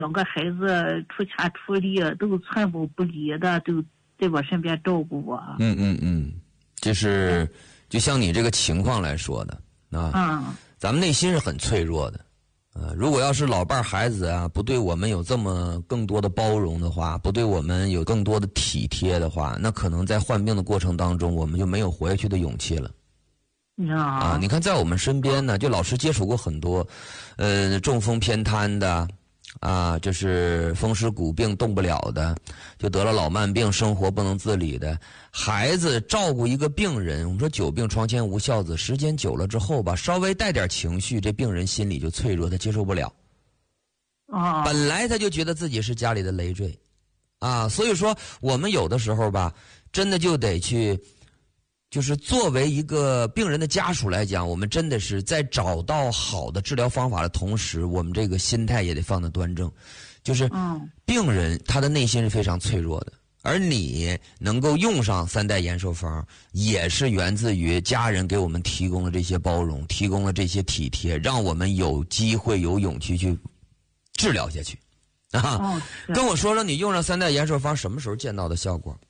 两个孩子出钱出力，都寸步不离的，都在我身边照顾我。 就是就像你这个情况来说的啊，咱们内心是很脆弱的。如果要是老伴孩子啊，不对我们有这么更多的包容的话，不对我们有更多的体贴的话，那可能在患病的过程当中，我们就没有活下去的勇气了。你看在我们身边呢，就老师接触过很多中风偏瘫的就是风湿骨病动不了的，就得了老慢病，生活不能自理的孩子，照顾一个病人，我们说久病床前无孝子，时间久了之后吧，稍微带点情绪，这病人心里就脆弱，他接受不了。本来他就觉得自己是家里的累赘所以说我们有的时候吧，真的就得去，就是作为一个病人的家属来讲，我们真的是在找到好的治疗方法的同时，我们这个心态也得放得端正。就是病人他的内心是非常脆弱的，而你能够用上3代延寿方，也是源自于家人给我们提供了这些包容，提供了这些体贴，让我们有机会有勇气去治疗下去跟我说说你用上3代延寿方什么时候见到的效果？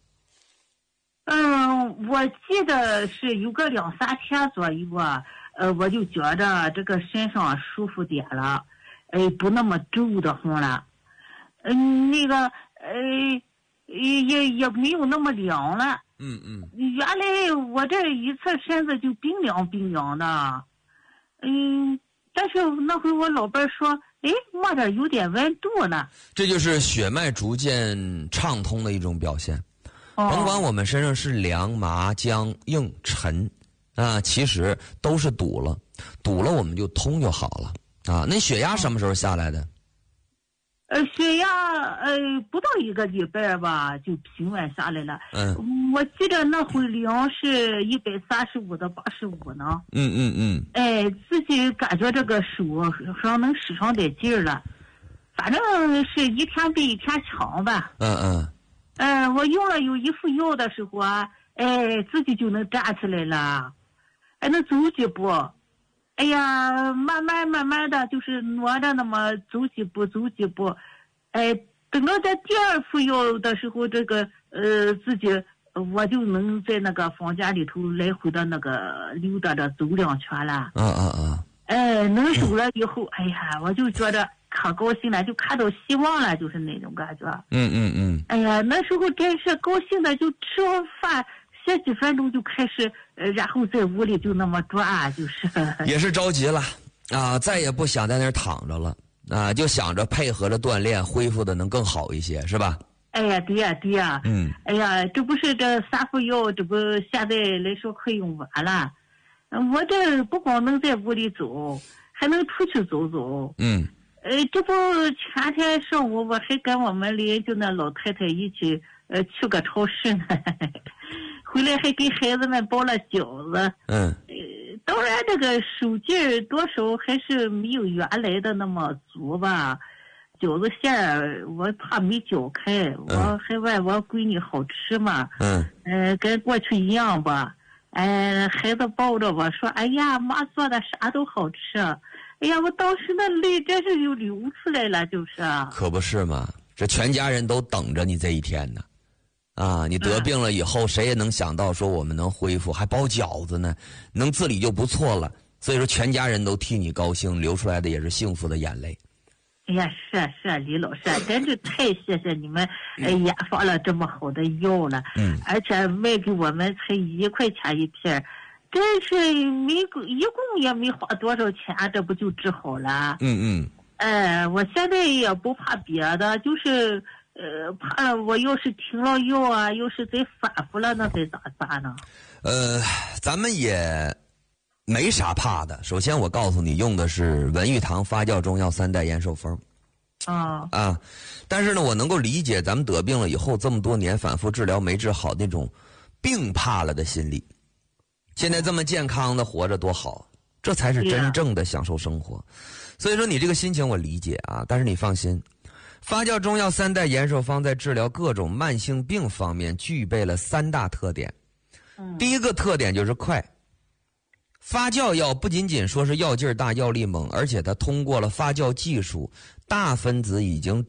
我记得是有个2-3天左右我就觉着这个身上舒服点了，不那么皱的慌了，那个也没有那么凉了。原来我这一侧身子就冰凉冰凉的，但是那回我老伴说，摸着有点温度呢。这就是血脉逐渐畅通的一种表现。甭管我们身上是凉、麻、僵、硬、沉其实都是堵了我们就通就好了那血压什么时候下来的？血压不到1个礼拜吧，就平稳下来了。我记得那回量是135到85呢。自己感觉这个手上能使上点劲儿了，反正是一天比一天强吧。我用了有1副药的时候自己就能站起来了，能走几步。慢慢的就是挪着那么走几步。等到在第2副药的时候，这个自己我就能在那个房间里头来回的那个溜达着走2圈了。能走了以后，我就觉得可高兴了，就看到希望了，就是那种感觉。那时候真是高兴的，就吃完饭歇几分钟就开始，然后在屋里就那么转，就是也是着急了再也不想在那儿躺着了就想着配合着锻炼，恢复的能更好一些，是吧？对呀。这不是这3副药，这不现在来说快用完了。我这不光能在屋里走，还能出去走走。这不前天上午我还跟我们邻居那老太太一起去个超市呢，回来还给孩子们包了饺子。当然这个手劲儿多少还是没有原来的那么足吧。饺子馅儿我怕没搅开，我还问我闺女好吃吗？跟过去一样吧。孩子抱着我说，妈做的啥都好吃。我当时那泪真是就流出来了，就是。可不是嘛，这全家人都等着你这一天呢。你得病了以后，谁也能想到说我们能恢复，还包饺子呢，能自理就不错了。所以说全家人都替你高兴，流出来的也是幸福的眼泪。是李老师，真是太谢谢你们研发了这么好的药了。而且卖给我们才1块钱一片，真是一共也没花多少钱，这不就治好了。我现在也不怕别的，就是怕我要是停了药要是再反复了，那该咋办呢？咱们也没啥怕的。首先我告诉你，用的是文玉堂发酵中药3代延寿方。但是呢，我能够理解咱们得病了以后这么多年反复治疗没治好那种病怕了的心理。现在这么健康的活着多好，这才是真正的享受生活。所以说你这个心情我理解但是你放心，发酵中药3代延寿方在治疗各种慢性病方面具备了3大特点。第一个特点就是快发酵药不仅仅说是药劲儿大、药力猛，而且它通过了发酵技术，大分子已经